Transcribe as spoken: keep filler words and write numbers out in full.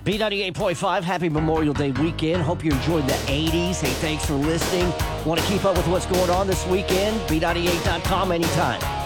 B ninety-eight point five, happy Memorial Day weekend. Hope you enjoyed the eighties. Hey, thanks for listening. Want to keep up with what's going on this weekend? B ninety-eight dot com anytime.